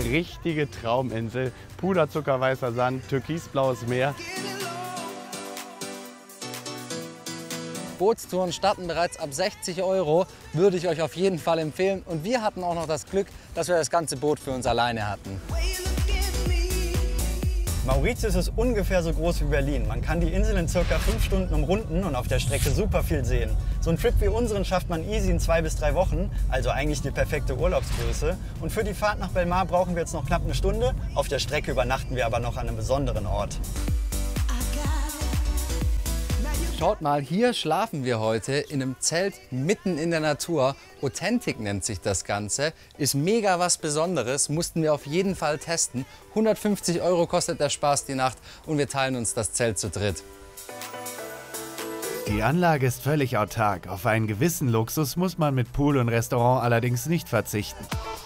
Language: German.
richtige Trauminsel. Puderzuckerweißer Sand, türkisblaues Meer. Bootstouren starten bereits ab 60 €, würde ich euch auf jeden Fall empfehlen. Und wir hatten auch noch das Glück, dass wir das ganze Boot für uns alleine hatten. Mauritius ist ungefähr so groß wie Berlin. Man kann die Insel in ca. 5 Stunden umrunden und auf der Strecke super viel sehen. So einen Trip wie unseren schafft man easy in 2 bis 3 Wochen, also eigentlich die perfekte Urlaubsgröße. Und für die Fahrt nach Belmar brauchen wir jetzt noch knapp eine Stunde. Auf der Strecke übernachten wir aber noch an einem besonderen Ort. Schaut mal, hier schlafen wir heute in einem Zelt mitten in der Natur. Authentic nennt sich das Ganze. Ist mega was Besonderes, mussten wir auf jeden Fall testen. 150 € kostet der Spaß die Nacht und wir teilen uns das Zelt zu dritt. Die Anlage ist völlig autark. Auf einen gewissen Luxus muss man mit Pool und Restaurant allerdings nicht verzichten.